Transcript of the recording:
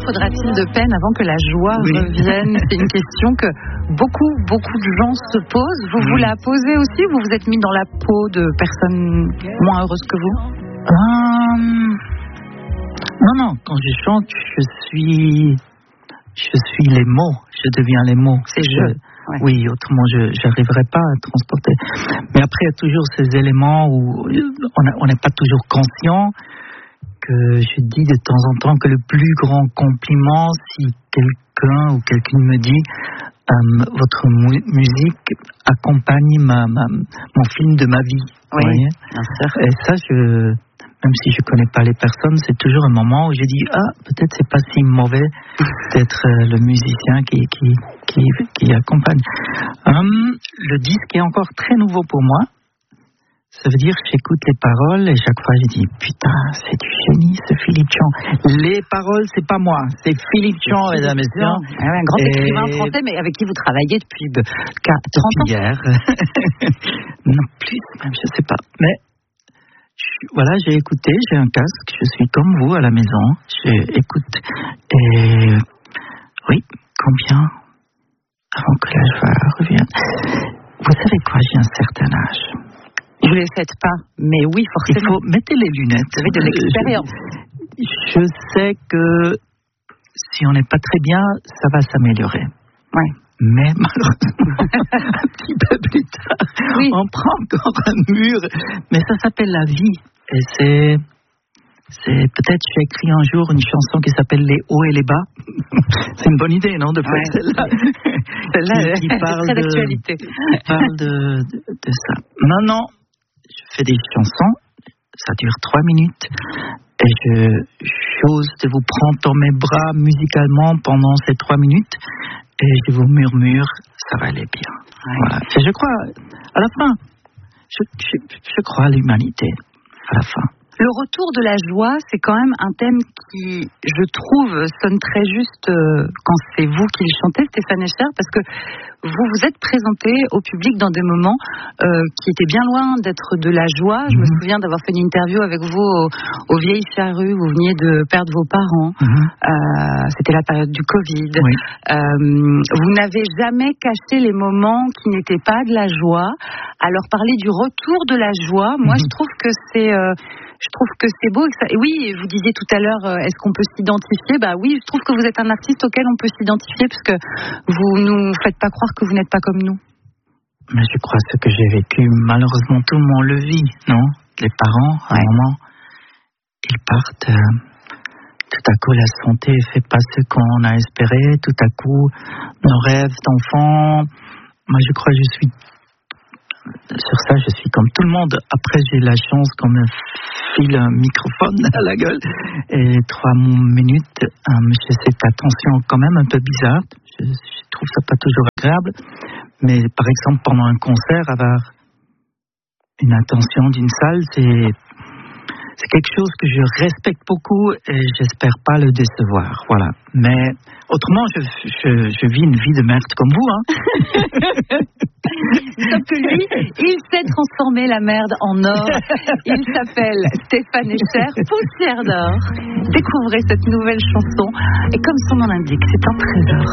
faudra-t-il de peine avant que la joie revienne? C'est une question que beaucoup de gens se posent. Vous la posez aussi ou vous vous êtes mis dans la peau de personnes moins heureuses que vous? Non, quand je chante, je suis les mots, je deviens les mots. C'est je. Ouais. Oui, autrement je n'arriverais pas à transporter. Mais après, il y a toujours ces éléments où on n'est pas toujours conscient, que je dis de temps en temps que le plus grand compliment, si quelqu'un ou quelqu'un me dit votre musique accompagne mon film de ma vie. Oui, bien sûr. Et ça, même si je connais pas les personnes, c'est toujours un moment où je dis peut-être c'est pas si mauvais d'être le musicien qui accompagne. Le disque est encore très nouveau pour moi. Ça veut dire que j'écoute les paroles et chaque fois je dis putain, c'est du génie ce Philippe Chant. Les paroles c'est pas moi, c'est Philippe Chant, mesdames et messieurs. Un grand écrivain français, mais avec qui vous travaillez depuis 30 ans. Hier. Non plus, même je sais pas. Mais voilà, j'ai écouté, j'ai un casque, je suis comme vous à la maison, j'écoute. Et oui, combien avant que la joie revienne. Vous savez quoi, j'ai un certain âge. Vous ne les faites pas, mais oui, forcément. Mettez les lunettes. Vous avez de l'expérience. Je sais que si on n'est pas très bien, ça va s'améliorer. Oui. Mais malheureusement, un petit peu plus tard, on prend encore un mur. Mais ça s'appelle la vie. Et c'est peut-être j'ai écrit un jour une chanson qui s'appelle Les hauts et les bas. C'est une bonne idée, non, de faire celle-là. Celle-là, qui parle très d'actualité. Qui parle de ça. Non, je fais des chansons, ça dure 3 minutes, et j'ose de vous prendre dans mes bras musicalement pendant ces 3 minutes, et je vous murmure, ça va aller bien. Voilà. Et je crois, à la fin, je crois à l'humanité, à la fin. Le retour de la joie, c'est quand même un thème qui, je trouve, sonne très juste quand c'est vous qui le chantez, Stéphane Echer, parce que vous vous êtes présenté au public dans des moments qui étaient bien loin d'être de la joie. Je me souviens d'avoir fait une interview avec vous aux Vieilles Charrues, où vous veniez de perdre vos parents. C'était la période du Covid. Oui. Vous n'avez jamais caché les moments qui n'étaient pas de la joie. Alors, parler du retour de la joie, moi, je trouve que c'est... Je trouve que c'est beau. Et oui, vous disiez tout à l'heure, est-ce qu'on peut s'identifier? Bah oui, je trouve que vous êtes un artiste auquel on peut s'identifier, parce que vous nous faites pas croire que vous n'êtes pas comme nous. Mais je crois que ce que j'ai vécu, malheureusement, tout le monde le vit, non? Les parents, à un moment, ils partent. Tout à coup, la santé ne fait pas ce qu'on a espéré. Tout à coup, nos rêves d'enfants. Moi, je crois que je suis... Sur ça, je suis comme tout le monde. Après, j'ai la chance qu'on me file un microphone à la gueule. Et 3 minutes, j'ai cette attention quand même un peu bizarre. Je trouve ça pas toujours agréable. Mais par exemple, pendant un concert, avoir une attention d'une salle, c'est quelque chose que je respecte beaucoup et j'espère pas le décevoir. Voilà. Mais autrement, je vis une vie de merde comme vous, hein. Sauf que lui, il sait transformer la merde en or. Il s'appelle Stéphane Echer, Poussière d'or. Découvrez cette nouvelle chanson. Et comme son nom l'indique, c'est un trésor.